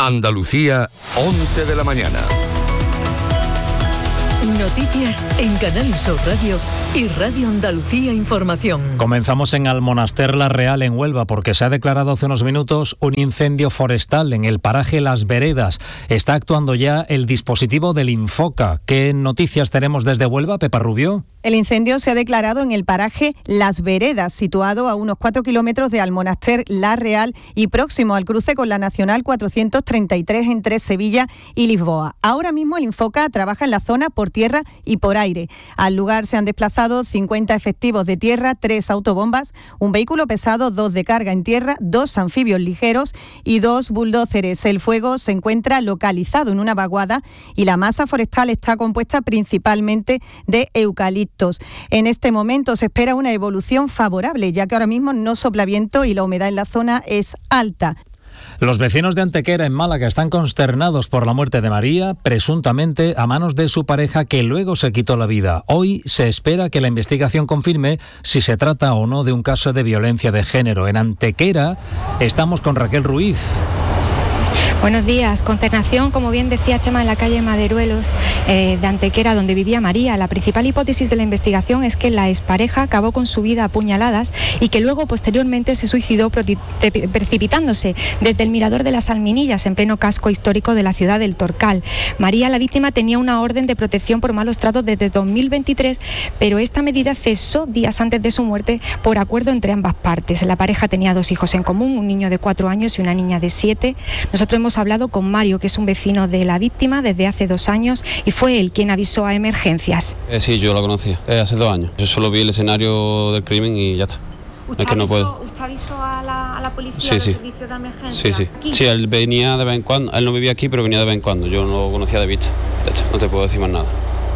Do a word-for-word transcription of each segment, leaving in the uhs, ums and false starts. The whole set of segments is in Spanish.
Andalucía, once de la mañana. Noticias en Canal Sur Radio y Radio Andalucía Información. Comenzamos en Almonaster La Real, en Huelva, porque se ha declarado hace unos minutos un incendio forestal en el paraje Las Veredas. Está actuando ya el dispositivo del Infoca. ¿Qué noticias tenemos desde Huelva, Pepa Rubio? El incendio se ha declarado en el paraje Las Veredas, situado a unos cuatro kilómetros de Almonaster La Real y próximo al cruce con la Nacional cuatrocientos treinta y tres entre Sevilla y Lisboa. Ahora mismo el Infoca trabaja en la zona por tierra y por aire. Al lugar se han desplazado cincuenta efectivos de tierra, tres autobombas, un vehículo pesado, dos de carga en tierra, dos anfibios ligeros y dos bulldóceres. El fuego se encuentra localizado en una vaguada y la masa forestal está compuesta principalmente de eucaliptos. En este momento se espera una evolución favorable, ya que ahora mismo no sopla viento y la humedad en la zona es alta. Los vecinos de Antequera, en Málaga, están consternados por la muerte de María, presuntamente a manos de su pareja, que luego se quitó la vida. Hoy se espera que la investigación confirme si se trata o no de un caso de violencia de género. En Antequera estamos con Raquel Ruiz. Buenos días. Consternación, como bien decía Chema, en la calle Maderuelos eh, de Antequera, donde vivía María. La principal hipótesis de la investigación es que la expareja acabó con su vida a puñaladas y que luego posteriormente se suicidó precipitándose desde el mirador de las Alminillas, en pleno casco histórico de la ciudad del Torcal. María, la víctima, tenía una orden de protección por malos tratos desde dos mil veintitrés, pero esta medida cesó días antes de su muerte por acuerdo entre ambas partes. La pareja tenía dos hijos en común, un niño de cuatro años y una niña de siete. Nosotros hemos hablado con Mario, que es un vecino de la víctima desde hace dos años y fue él quien avisó a emergencias. Eh, sí, yo la conocía, eh, hace dos años. Yo solo vi el escenario del crimen y ya está. ¿Usted, es que avisó, no ¿Usted avisó a la, a la policía, sí, a los sí. servicios de emergencia? Sí, sí. Sí, él venía de vez en cuando, él no vivía aquí, pero venía de vez en cuando. Yo no lo conocía de vista. Ya está, no te puedo decir más nada.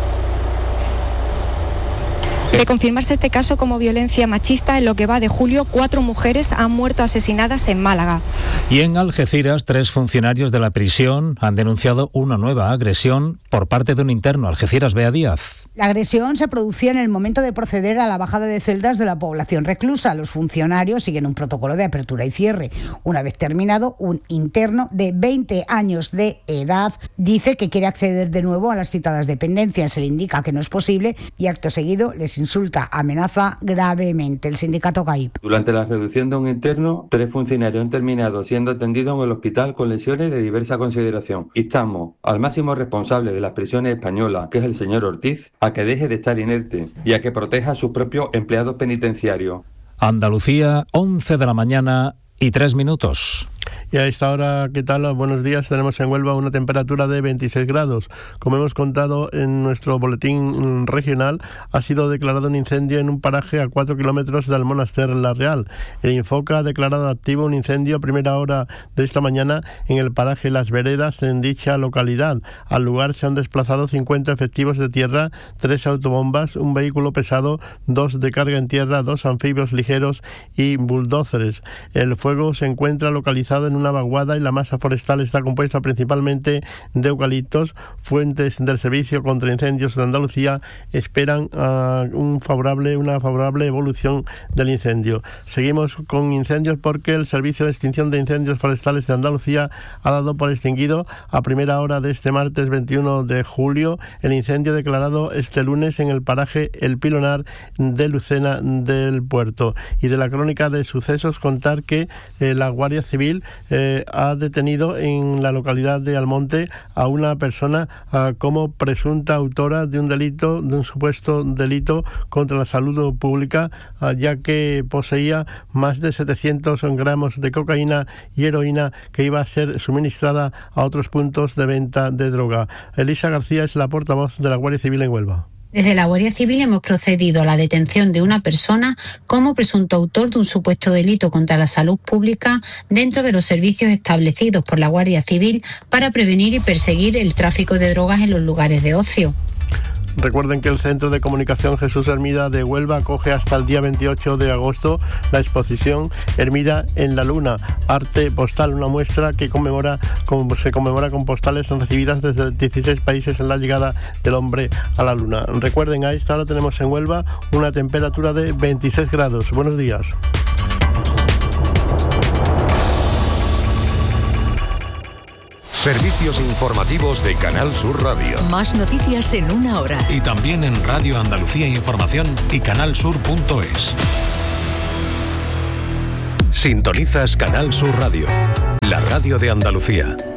De confirmarse este caso como violencia machista, en lo que va de julio, cuatro mujeres han muerto asesinadas en Málaga. Y en Algeciras, tres funcionarios de la prisión han denunciado una nueva agresión por parte de un interno. Algeciras, Bea Díaz. La agresión se producía en el momento de proceder a la bajada de celdas de la población reclusa. Los funcionarios siguen un protocolo de apertura y cierre. Una vez terminado, un interno de veinte años de edad dice que quiere acceder de nuevo a las citadas dependencias. Se le indica que no es posible y acto seguido les insulta, amenaza gravemente. El sindicato C A I P. Durante la reducción de un interno, tres funcionarios han terminado siendo atendidos en el hospital con lesiones de diversa consideración. Instamos al máximo responsable de las prisiones españolas, que es el señor Ortiz, a que deje de estar inerte y a que proteja a sus propios empleados penitenciarios. Andalucía, once de la mañana y tres minutos. Y a esta hora, ¿qué tal? Buenos días. Tenemos en Huelva una temperatura de veintiséis grados. Como hemos contado en nuestro boletín regional, ha sido declarado un incendio en un paraje a cuatro kilómetros del Almonaster La Real. El Infoca ha declarado activo un incendio a primera hora de esta mañana en el paraje Las Veredas, en dicha localidad. Al lugar se han desplazado cincuenta efectivos de tierra, tres autobombas, un vehículo pesado, dos de carga en tierra, dos anfibios ligeros y bulldóceres. El fuego se encuentra localizado en una vaguada y la masa forestal está compuesta principalmente de eucaliptos. Fuentes del Servicio contra Incendios de Andalucía esperan uh, un favorable, una favorable evolución del incendio. Seguimos con incendios porque el Servicio de Extinción de Incendios Forestales de Andalucía ha dado por extinguido a primera hora de este martes veintiuno de julio el incendio declarado este lunes en el paraje El Pilonar de Lucena del Puerto. Y de la crónica de sucesos contar que eh, la Guardia Civil Eh, ha detenido en la localidad de Almonte a una persona uh, como presunta autora de un delito, de un supuesto delito contra la salud pública, uh, ya que poseía más de setecientos gramos de cocaína y heroína que iba a ser suministrada a otros puntos de venta de droga. Elisa García es la portavoz de la Guardia Civil en Huelva. Desde la Guardia Civil hemos procedido a la detención de una persona como presunto autor de un supuesto delito contra la salud pública dentro de los servicios establecidos por la Guardia Civil para prevenir y perseguir el tráfico de drogas en los lugares de ocio. Recuerden que el Centro de Comunicación Jesús Hermida de Huelva acoge hasta el día veintiocho de agosto la exposición Hermida en la Luna, arte postal, una muestra que conmemora, como se conmemora con postales recibidas desde dieciséis países en la llegada del hombre a la Luna. Recuerden, a esta hora tenemos en Huelva una temperatura de veintiséis grados. Buenos días. Servicios informativos de Canal Sur Radio. Más noticias en una hora. Y también en Radio Andalucía Información y canalsur punto es. Sintonizas Canal Sur Radio, la radio de Andalucía.